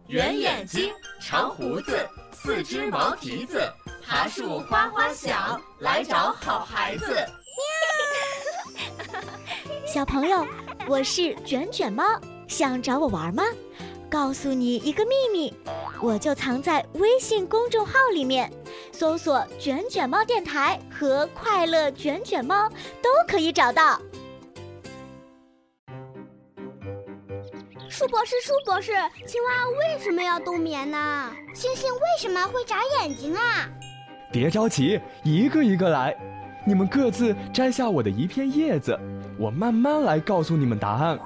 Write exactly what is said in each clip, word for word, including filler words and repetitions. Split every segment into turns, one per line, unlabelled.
圆眼睛，长胡子，四只毛蹄子，爬树哗哗响，来找好孩子。
小朋友，我是卷卷猫，想找我玩吗？告诉你一个秘密，我就藏在微信公众号里面，搜索卷卷猫电台和快乐卷卷猫都可以找到。
树博士，树博士，青蛙为什么要冬眠呢？
星星为什么会眨眼睛啊？
别着急，一个一个来，你们各自摘下我的一片叶子，我慢慢来告诉你们答案。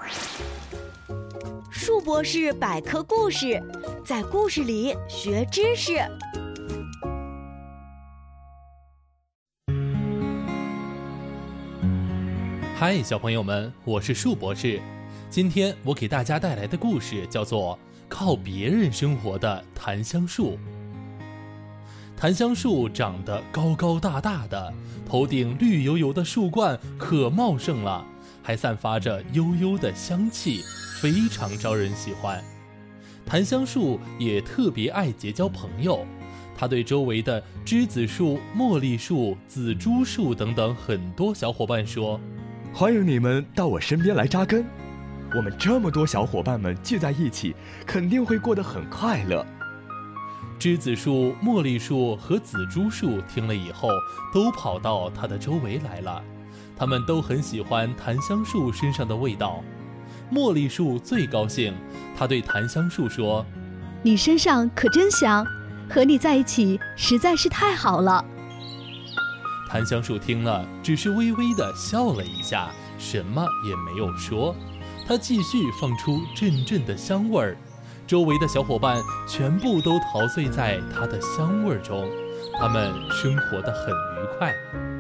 树博士百科故事，在故事里学知识。
嗨，小朋友们，我是树博士。今天我给大家带来的故事叫做《靠别人生活的檀香树》。檀香树长得高高大大的，头顶绿油油的树冠可茂盛了，还散发着悠悠的香气，非常招人喜欢。檀香树也特别爱结交朋友，它对周围的栀子树、茉莉树、紫珠树等等很多小伙伴说：
欢迎你们到我身边来扎根，我们这么多小伙伴们聚在一起，肯定会过得很快乐。
栀子树、茉莉树和紫珠树听了以后，都跑到它的周围来了。它们都很喜欢檀香树身上的味道。茉莉树最高兴，它对檀香树说：
你身上可真香，和你在一起实在是太好了。
檀香树听了，只是微微地笑了一下，什么也没有说。它继续放出阵阵的香味儿，周围的小伙伴全部都陶醉在它的香味中，他们生活得很愉快。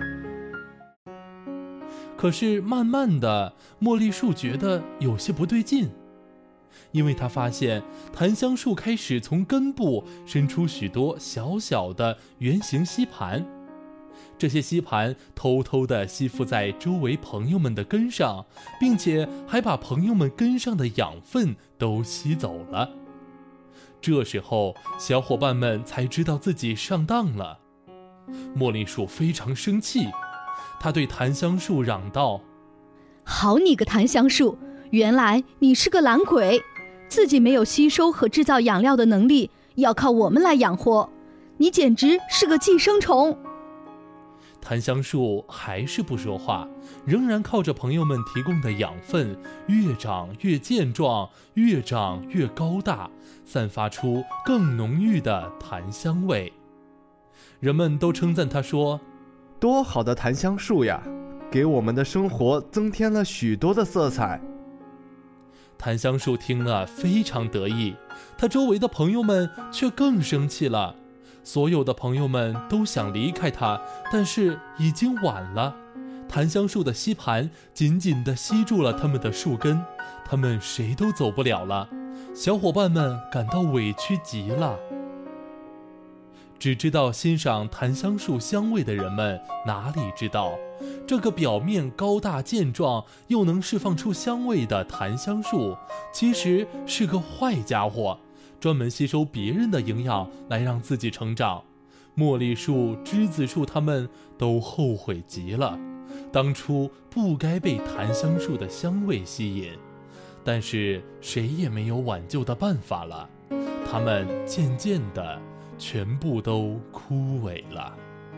可是慢慢的，茉莉树觉得有些不对劲，因为它发现檀香树开始从根部伸出许多小小的圆形吸盘，这些吸盘偷偷地吸附在周围朋友们的根上，并且还把朋友们根上的养分都吸走了。这时候，小伙伴们才知道自己上当了。茉莉树非常生气，他对檀香树嚷道：
好你个檀香树，原来你是个懒鬼，自己没有吸收和制造养料的能力，要靠我们来养活，你简直是个寄生虫。
檀香树还是不说话，仍然靠着朋友们提供的养分，越长越健壮，越长越高大，散发出更浓郁的檀香味。人们都称赞他说：
多好的檀香树呀，给我们的生活增添了许多的色彩。
檀香树听了非常得意，他周围的朋友们却更生气了。所有的朋友们都想离开它，但是已经晚了。檀香树的吸盘紧紧地吸住了他们的树根，他们谁都走不了了。小伙伴们感到委屈极了。只知道欣赏檀香树香味的人们哪里知道，这个表面高大健壮又能释放出香味的檀香树，其实是个坏家伙，专门吸收别人的营养来让自己成长。茉莉树、栀子树他们都后悔极了，当初不该被檀香树的香味吸引，但是谁也没有挽救的办法了，它们渐渐的全部都枯萎了。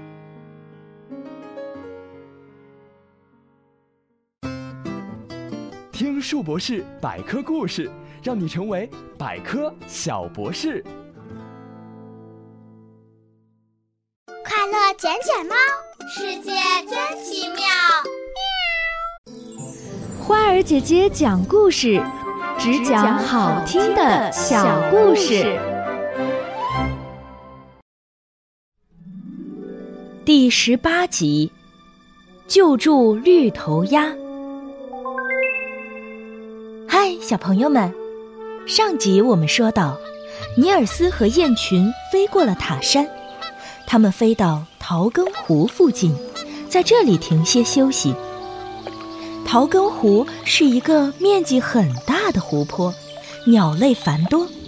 听树博士百科故事，让你成为百科小博士。
快乐卷卷猫，世界真奇妙。
花儿姐姐讲故事，只讲好听的小故事。第十八集，救助绿头鸭。
嗨，小朋友们，上集我们说到，尼尔斯和雁群飞过了塔山，他们飞到桃根湖附近，在这里停歇休息。桃根湖是一个面积很大的湖泊，鸟类繁多，